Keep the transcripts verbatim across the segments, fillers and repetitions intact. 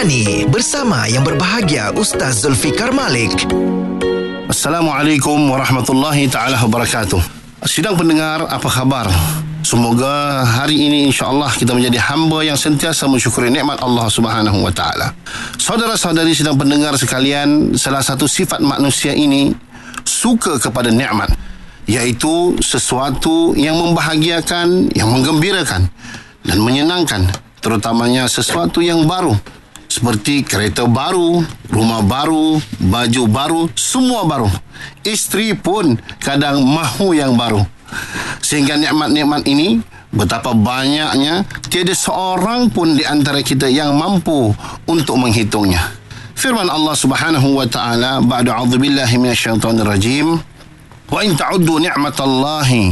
Rohani bersama yang berbahagia Ustaz Zulfikar Malik. Assalamualaikum warahmatullahi ta'ala wabarakatuh. Sidang pendengar, apa khabar? Semoga hari ini insya-Allah kita menjadi hamba yang sentiasa mensyukuri nikmat Allah Subhanahu wa taala. Saudara-saudari sidang pendengar sekalian, salah satu sifat manusia ini suka kepada nikmat, iaitu sesuatu yang membahagiakan, yang menggembirakan dan menyenangkan, terutamanya sesuatu yang baru, seperti kereta baru, rumah baru, baju baru, semua baru. Isteri pun kadang mahu yang baru. Sehingga nikmat-nikmat ini betapa banyaknya, tiada seorang pun di antara kita yang mampu untuk menghitungnya. Firman Allah Subhanahu wa taala, ba'da a'udzubillahi minasyaitonir rajim, wa in ta'uddu ni'matallahi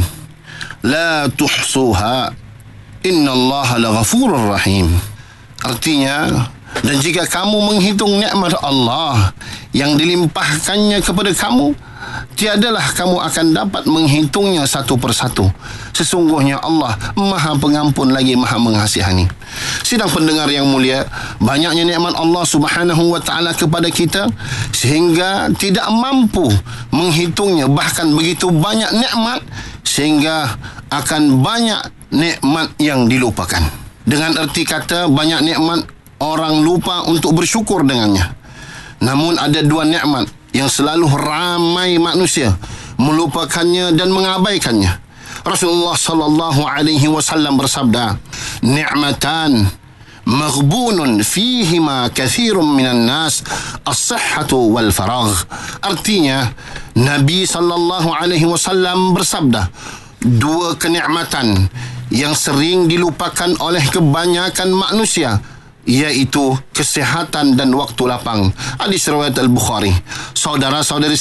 la tuhsuha innallaha laghafurur rahim. Artinya, dan jika kamu menghitung nikmat Allah yang dilimpahkannya kepada kamu, tiadalah kamu akan dapat menghitungnya satu persatu. Sesungguhnya Allah Maha Pengampun lagi Maha Mengasihani. Sidang pendengar yang mulia, banyaknya nikmat Allah Subhanahu wa taala kepada kita sehingga tidak mampu menghitungnya. Bahkan begitu banyak nikmat sehingga akan banyak nikmat yang dilupakan. Dengan erti kata, banyak nikmat orang lupa untuk bersyukur dengannya. Namun ada dua nikmat yang selalu ramai manusia melupakannya dan mengabaikannya. Rasulullah sallallahu alaihi wasallam bersabda, "Ni'matan maghbunun fihima kathirun minan nas, as-sihhatu wal faragh." Artinya, Nabi sallallahu alaihi wasallam bersabda, dua kenikmatan yang sering dilupakan oleh kebanyakan manusia, iaitu kesihatan dan waktu lapang. Hadis riwayat Al-Bukhari. Saudara-saudari